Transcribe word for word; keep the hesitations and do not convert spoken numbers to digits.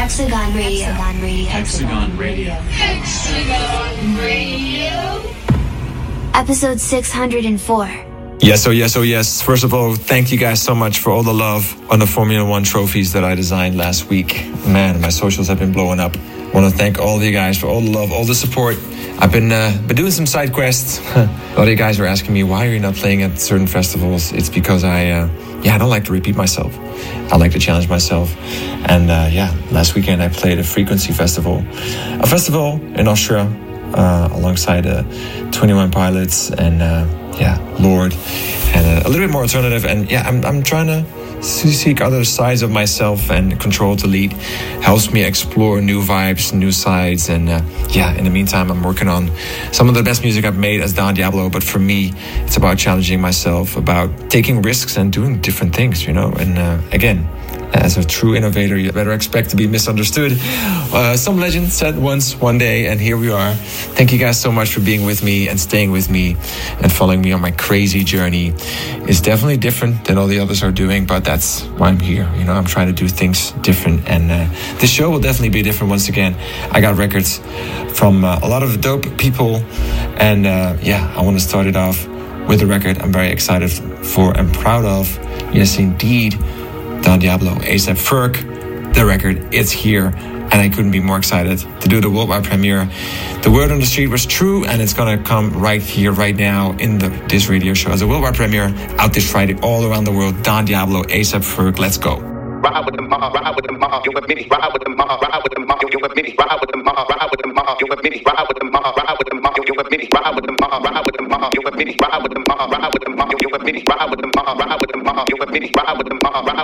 Hexagon Radio. Hexagon Radio. Hexagon Radio. Hexagon Radio. Episode six hundred four. Yes, oh yes, oh yes. First of all, thank you guys so much for all the love on the Formula One trophies that I designed last week. Man, my socials have been blowing up. I want to thank all of you guys for all the love, all the support. I've been uh, been doing some side quests. A lot of you guys are asking me, why are you not playing at certain festivals? It's because I, uh, yeah, I don't like to repeat myself. I like to challenge myself. And uh, yeah, last weekend I played a Frequency Festival. A festival in Austria uh, alongside uh, twenty-one Pilots and uh, yeah, Lord. And uh, a little bit more alternative. And yeah, I'm, I'm trying to seek other sides of myself, and Control Delete helps me explore new vibes, new sides. And uh, yeah, in the meantime, I'm working on some of the best music I've made as Don Diablo. But for me, it's about challenging myself, about taking risks and doing different things, you know. And uh, again, as a true innovator, you better expect to be misunderstood. Uh, some legend said once, one day, and here we are. Thank you guys so much for being with me and staying with me and following me on my crazy journey. It's definitely different than all the others are doing, but that's why I'm here. You know, I'm trying to do things different, and uh, this show will definitely be different once again. I got records from uh, a lot of dope people, and uh, yeah, I want to start it off with a record I'm very excited for and proud of. Yes, indeed. Don Diablo, A$AP Ferg, the record, it's here, and I couldn't be more excited to do the worldwide premiere. The word on the street was true, and it's gonna come right here, right now, in the this radio show as a worldwide premiere, out this Friday, all around the world. Don Diablo, A$AP Ferg, let's go. Ride with the mob, ride with the mob, you with me. Ride with the mob, ride with the mob, you with me. Ride with the mob, ride with the mob, you with me. Ride with the mob, ride with the mob, you with me. Ride with the mob, ride with the mob, you with me. Ride with the mob, ride with the mob, you with me. Ride with the mob, ride with the mob, you with me. Ride with the mob, ride